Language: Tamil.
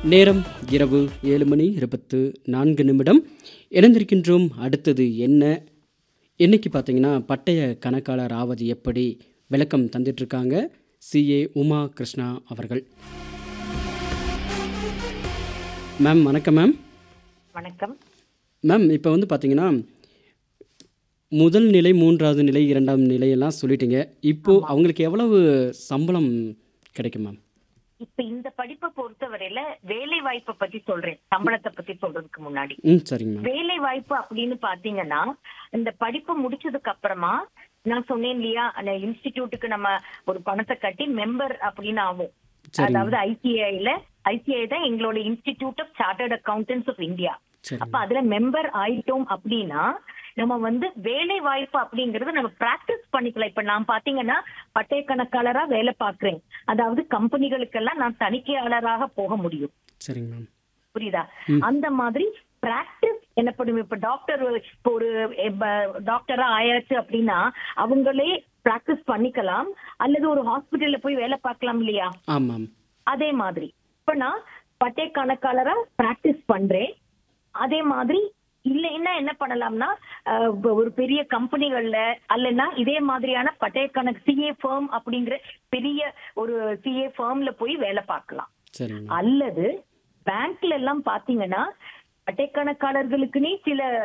நேரம் இரவு 7:24 இணைந்திருக்கின்றோம். அடுத்தது என்ன? இன்னைக்கு பார்த்தீங்கன்னா பட்டய கணக்காளர் ஆவது எப்படி விளக்கம் தந்துட்டுருக்காங்க சிஏ உமா கிருஷ்ணா அவர்கள். மேம் வணக்கம். மேம் வணக்கம். மேம் இப்போ வந்து பார்த்தீங்கன்னா முதல் நிலை, மூன்றாவது நிலை, இரண்டாம் நிலையெல்லாம் சொல்லிட்டீங்க. இப்போது ஆமா. அவங்களுக்கு எவ்வளவு சம்பளம் கிடைக்கும் மேம்? இப்ப இந்த படிப்பை பொறுத்தவரையில வேலை வாய்ப்பை பத்தி சொல்றேன், சம்பளத்தை பத்தி சொல்றதுக்கு முன்னாடி. சரிங்க மேம். வேலை வாய்ப்பு அப்படின்னு பாத்தீங்கன்னா, இந்த படிப்பு முடிச்சதுக்கு அப்புறமா நான் சொன்னேன் இல்லையா, அந்த இன்ஸ்டிடியூட்டுக்கு நம்ம ஒரு பணத்தை கட்டி மெம்பர் அப்படின்னு ஆகும். சரிங்க. அதாவது ஐசிஐ தான் எங்களோட institute of chartered accountants of India. சரி அப்ப அதுல மெம்பர் ஆயிட்டோம் அப்படின்னா நம்ம வந்து வேலை வாய்ப்பு அப்படிங்கறது நம்ம பிராக்டிஸ் பண்ணிக்கலாம். இப்ப நான் பாத்தீங்கன்னா பட்டய கணக்காளரா வேலை பாக்குறேன், அதாவது கம்பெனிகளுக்கெல்லாம் நான் தணிக்கையாளராக போக முடியும். சரிங்க மேம். புரியுதா? அந்த மாதிரி பிராக்டிஸ் எனப்படும். இப்ப டாக்டர் இப்போ ஒரு டாக்டரா ஆயாச்சு அப்படின்னா அவங்களே பிராக்டிஸ் பண்ணிக்கலாம், அல்லது ஒரு ஹாஸ்பிட்டல்ல போய் வேலை பார்க்கலாம் இல்லையா? ஆமாம். அதே மாதிரி இப்ப நான் பட்டய கணக்காளரா பிராக்டிஸ் பண்றேன். அதே மாதிரி இல்லைன்னா என்ன பண்ணலாம்னா ஒரு பெரிய கம்பெனிகள்ல அல்லனா இதே மாதிரியான பட்டய கணக்கு சிஏ ஃபர்ம் அப்படிங்கிற பெரிய ஒரு சிஏ ஃபர்ம்ல போய் வேலை பார்க்கலாம். சரிங்க. அல்லது பேங்க்ல எல்லாம் பாத்தீங்கன்னா பட்டய கணக்காளர்களுக்குன்னே சில